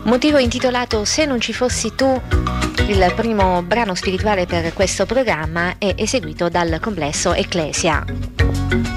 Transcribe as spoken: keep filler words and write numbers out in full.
Motivo intitolato Se non ci fossi tu, il primo brano spirituale per questo programma è eseguito dal complesso Ecclesia.